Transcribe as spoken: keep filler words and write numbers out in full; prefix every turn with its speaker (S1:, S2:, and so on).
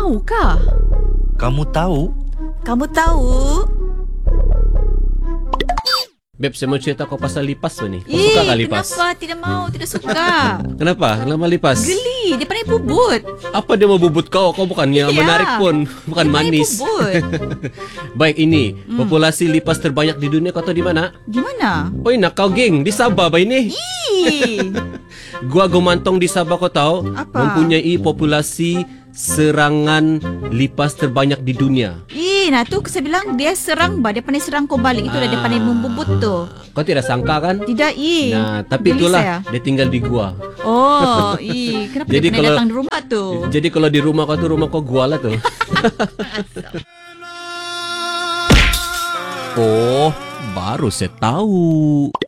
S1: Tahukah?
S2: Kamu tahu?
S1: Kamu tahu?
S3: Beb, saya mau cerita kau pasal lipas tu ni. Kau
S1: Eh,
S3: suka tak lipas?
S1: kenapa? Tidak mau, tidak suka.
S3: Kenapa? Kenapa lipas?
S1: Geli, dia pandai bubut.
S3: Apa dia mau bubut kau? Kau bukannya
S1: Iya.
S3: menarik pun. Bukan
S1: Dia pandai
S3: manis.
S1: bubut.
S3: Baik, ini populasi lipas terbanyak di dunia. Kau tahu di mana?
S1: Di mana?
S3: Oh, nak kau geng di Sabah ba ini?
S1: Ih,
S3: Gua Gomantong di Sabah, kau tahu?
S1: Apa?
S3: Mempunyai populasi serangan lipas terbanyak di dunia.
S1: Ih, nah tu saya bilang dia serang bah, dia pandai serang kau balik. Itulah dia pandai membubut tu.
S3: Kau tidak sangka kan?
S1: Tidak, ih.
S3: Nah, tapi
S1: Geli
S3: itulah
S1: saya.
S3: dia tinggal di gua.
S1: Oh, ih, kenapa
S3: Jadi
S1: dia pandai
S3: kalau-
S1: datang di rumah tu?
S3: Jadi kalau di rumah kau tuh rumah kau gua lah tuh. Oh, baru saya tahu.